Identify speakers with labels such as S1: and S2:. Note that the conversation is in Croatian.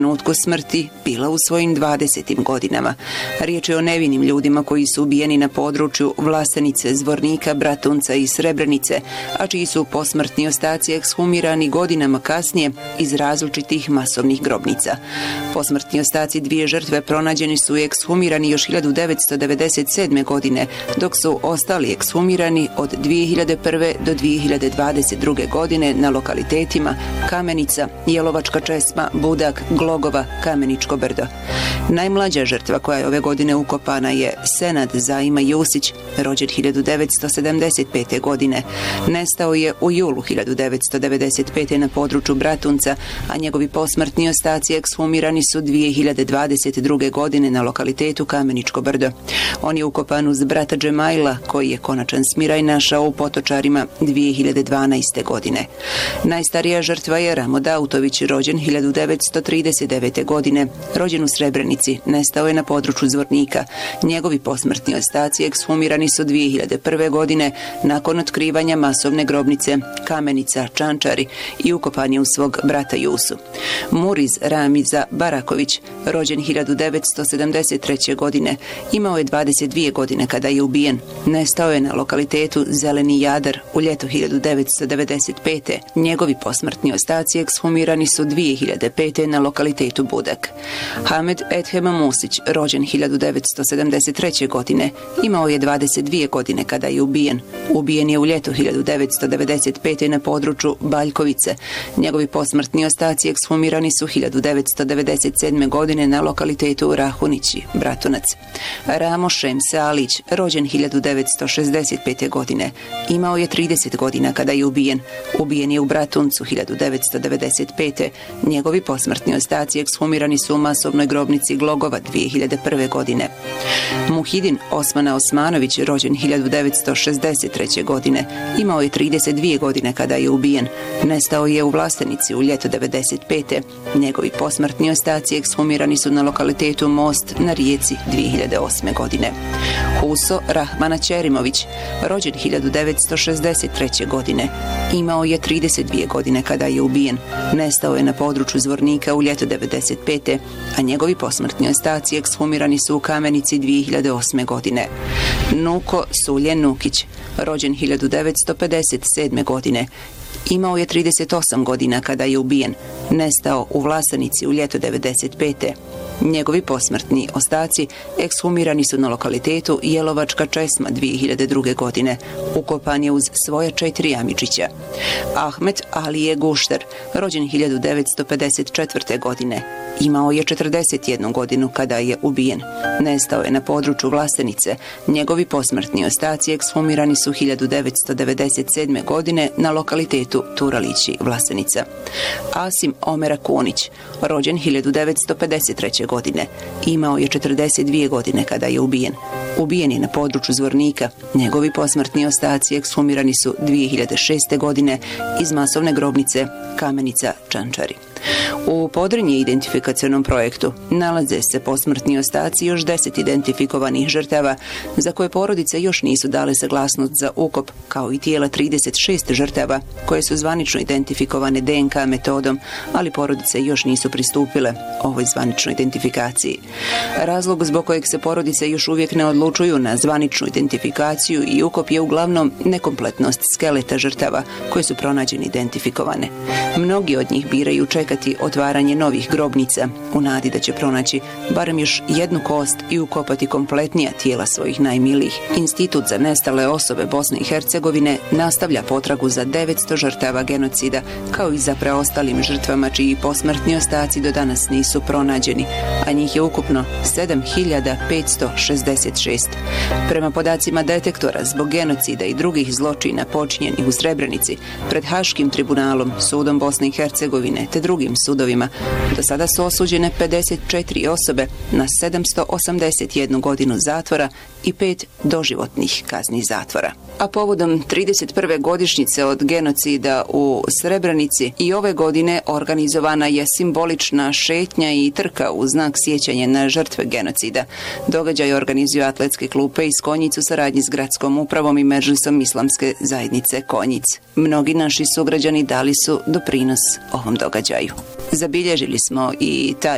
S1: trenutku smrti bila u svojim 20. godinama. Riječ je o nevinim ljudima koji su ubijeni na području Vlasenice, Zvornika, Bratunca i Srebrenice, a čiji su posmrtni ostaci ekshumirani godinama kasnije iz različitih masovnih grobnica. Posmrtni ostaci dvije žrtve pronađeni su i ekshumirani još 1997. godine, dok su ostali ekshumirani od 2001. do 2022. godine na lokalitetima Kamenica, Jelovačka česma, Budak, Glogova, Kameničko brdo. Najmlađa žrtva koja je ove godine ukopana je Senad Zaima Jusić, rođen 1975. godine. Nestao je u julu 1995. na području Bratunca, a njegovi posmrtni ostaci ekshumirani su 2022. godine na lokalitetu Kameničko brdo. On je ukopan uz brata Džemaila, koji je konačan smiraj našao u Potočarima 2012. godine. Najstarija žrtva je Ramo Dautović, rođen 1939. godine, rođen u Srebrenici, nestao je na području Zvornika. Njegovi posmrtni ostaci ekshumirani su 2001. godine nakon otkrivanja masovne grobnice Kamenica Čančari i ukopan je u svog brata Jusu. Muriz Ramiza Baraković, rođen 1973. godine, imao je 22 godine kada je ubijen. Nestao je na lokalitetu Zeleni Jadar u ljeto 1995. Njegovi posmrtni ostaci ekshumirani su 2005. na lokalitetu Budak. Hamed Edhem Musić, rođen 1973. godine, imao je 22 godine kada je ubijen. Ubijen je u ljeto 1995. na području Baljkovice. Njegovi posmrtni ostaci ekshumirani su 1997. godine na lokalitetu Rahunići, Bratunac. Ramo Šemse Alić, rođen 1965. godine, imao je 30 godina kada je ubijen. Ubijen je u Bratuncu 1995. Njegovi posmrtni ostaci ekshumirani su u masovnoj grobnici Glogova 2001. godine. Muhidin Osmana Osmanović, rođen 1963. godine, imao je 32 godine kada je ubijen. Nestao je u Vlasenici u ljeto 1995. Njegovi posmrtni ostaci ekshumirani su na lokalitetu Most na Rijeci 2008. godine. Huso Rahmana Ćerimović, rođen 1963. godine, imao je 32 godine kada je ubijen. Nestao je na području Zvornika u ljeto 1995. a njegovi posmrtni ostaci ekshumirani su u Kamenici 2008. godine. Nuko Suljen Nukić, rođen 1957. godine, imao je 38 godina kada je ubijen. Nestao u Vlasenici u ljeto 1995. Njegovi posmrtni ostaci ekshumirani su na lokalitetu Jelovačka česma 2002. godine. Ukopan je uz svoja 4 Amidžića. Ahmet Alije Gušter, rođen 1954. godine, imao je 41 godinu kada je ubijen. Nestao je na području Vlasenice. Njegovi posmrtni ostaci ekshumirani su 1997. godine na lokalitetu Turalići, Vlasenica. Asim Omera Kunić, rođen 1953. godine, imao je 42 godine kada je ubijen. Ubijen je na području Zvornika. Njegovi posmrtni ostaci ekshumirani su 2006. godine iz masovne grobnice Kamenica Čančari. U Podrinje identifikacionom projektu nalaze se posmrtni ostaci još 10 identifikovanih žrtava za koje porodice još nisu dale saglasnost za ukop, kao i tijela 36 žrtava koje su zvanično identifikovane DNK metodom, ali porodice još nisu pristupile ovoj zvaničnoj identifikaciji. Razlog zbog kojeg se porodice još uvijek ne odlučuju na zvaničnu identifikaciju i ukop je uglavnom nekompletnost skeleta žrtava koje su pronađene identifikovane. Mnogi od njih biraju čekati otvaranje novih grobnica u nadi da će pronaći barem još jednu kost i ukopati kompletnija tijela svojih najmilijih. Institut za nestale osobe Bosne i Hercegovine nastavlja potragu za 900 žrtava genocida, kao i za preostalim žrtvama čiji posmrtni ostaci do danas nisu pronađeni, a njih je ukupno 7566. Prema podacima detektora, zbog genocida i drugih zločina počinjenih u Srebrenici, pred Haškim tribunalom, sudom Bosne i Hercegovine te drugim sudovima, do sada su osuđene 54 osobe na 781 godinu zatvora i 5 doživotnih kazni zatvora. A povodom 31. godišnjice od genocida u Srebrenici i ove godine organizovana je simbolična šetnja i trka u znak sjećanja na žrtve genocida. Događaj organizuju atletske klupe iz Konjic u saradnji s gradskom upravom i Medžlisom Islamske zajednice Konjic. Mnogi naši sugrađani dali su doprinos ovom događaju. Zabilježili smo i taj